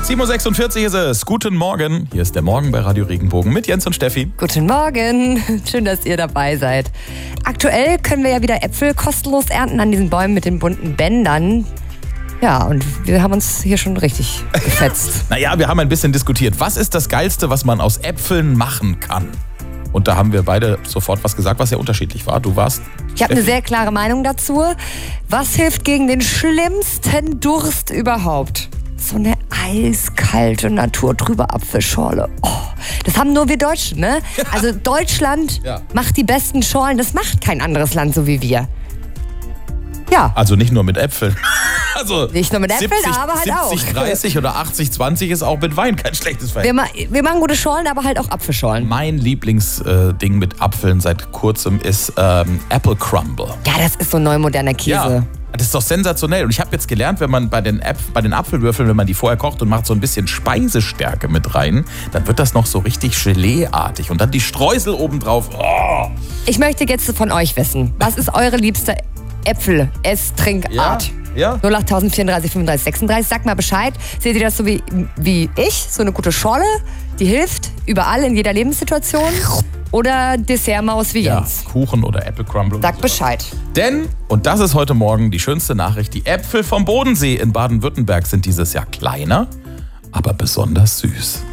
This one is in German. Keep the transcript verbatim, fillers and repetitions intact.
sieben Uhr sechsundvierzig ist es. Guten Morgen. Hier ist der Morgen bei Radio Regenbogen mit Jens und Steffi. Guten Morgen. Schön, dass ihr dabei seid. Aktuell können wir ja wieder Äpfel kostenlos ernten an diesen Bäumen mit den bunten Bändern. Ja, und wir haben uns hier schon richtig gefetzt. Naja, wir haben ein bisschen diskutiert. Was ist das Geilste, was man aus Äpfeln machen kann? Und da haben wir beide sofort was gesagt, was ja unterschiedlich war. Du warst... Ich habe eine sehr klare Meinung dazu. Was hilft gegen den schlimmsten Durst überhaupt? So eine eiskalte, naturtrübe Apfelschorle. Oh, das haben nur wir Deutschen, ne? Also Deutschland ja. macht die besten Schorlen. Das macht kein anderes Land so wie wir. Ja. Also nicht nur mit Äpfeln. Also nicht nur mit Äpfeln, siebzig, aber halt auch. siebzig dreißig oder achtzig zwanzig ist auch mit Wein kein schlechtes Verhältnis. Wir, ma- wir machen gute Schorlen, aber halt auch Apfelschorlen. Mein Lieblingsding mit Apfeln seit kurzem ist ähm, Apple Crumble. Ja, das ist so neu moderner Käse. Ja, das ist doch sensationell. Und ich habe jetzt gelernt, wenn man bei den, Äpf- bei den Apfelwürfeln, wenn man die vorher kocht und macht so ein bisschen Speisestärke mit rein, dann wird das noch so richtig Gelee-artig. Und dann die Streusel obendrauf. Oh. Ich möchte jetzt von euch wissen, was ist eure liebste Äpfel-Ess-Trinkart? Ja, ja. null acht vierunddreißig fünfunddreißig sechsunddreißig, sag mal Bescheid. Seht ihr das so wie, wie ich? So eine gute Schorle, die hilft überall in jeder Lebenssituation? Oder Dessertmaus wie Ja, Jens? Kuchen oder Apple Crumble. Sag Bescheid. Denn, und das ist heute Morgen die schönste Nachricht, die Äpfel vom Bodensee in Baden-Württemberg sind dieses Jahr kleiner, aber besonders süß.